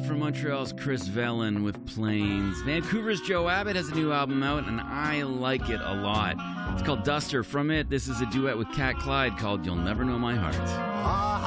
from Montreal's Chris Vellon with Planes. Vancouver's Joe Abbott has a new album out, and I like it a lot. It's called Duster. From it, this is a duet with Cat Clyde called You'll Never Know My Heart.